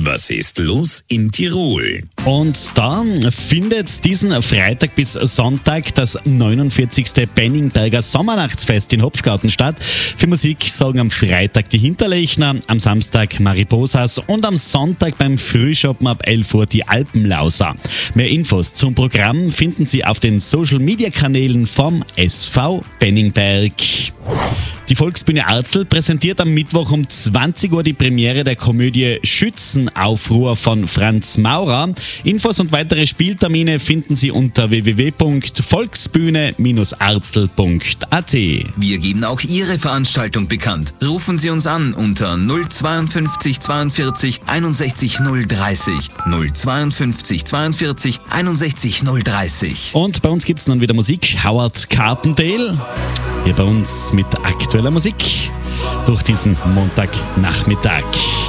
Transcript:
Was ist los in Tirol? Und da findet diesen Freitag bis Sonntag das 49. Benningberger Sommernachtsfest in Hopfgarten statt. Für Musik sorgen am Freitag die Hinterlechner, am Samstag Mariposas und am Sonntag beim Frühschoppen ab 11 Uhr die Alpenlauser. Mehr Infos zum Programm finden Sie auf den Social-Media-Kanälen vom SV Benningberg. Die Volksbühne Arzl präsentiert am Mittwoch um 20 Uhr die Premiere der Komödie Schützenaufruhr von Franz Maurer. Infos und weitere Spieltermine finden Sie unter www.volksbühne-arzl.at. Wir geben auch Ihre Veranstaltung bekannt. Rufen Sie uns an unter 052 42 61 030. 052 42 61 030. Und bei uns gibt es nun wieder Musik. Howard Carpendale. Hier bei uns mit aktueller Musik durch diesen Montagnachmittag.